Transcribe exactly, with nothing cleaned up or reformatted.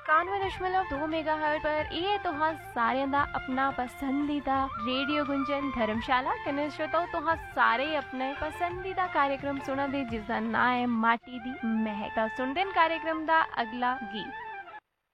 ਇਕਾਨਵੇਂ ਦਸ਼ਮਲਵ ਦੋ ਮੈਗਾਹਰਟ ਪਰ ਇਹ ਤੁਹਾਂ ਸਾਰਿਆਂ ਦਾ ਆਪਣਾ ਪਸੰਦੀਦਾ ਰੇਡੀਓ ਗੁੰਜਨ ਧਰਮਸ਼ਾਲਾ ਕਨੇ ਸ਼ਰੋਤੋ ਤੁਹਾਂ ਸਾਰੇ ਆਪਣੇ ਪਸੰਦੀਦਾ कार्यक्रम सुना दे जिसका नाम है माटी दी महक। सुनते हैं कार्यक्रम का अगला गीत।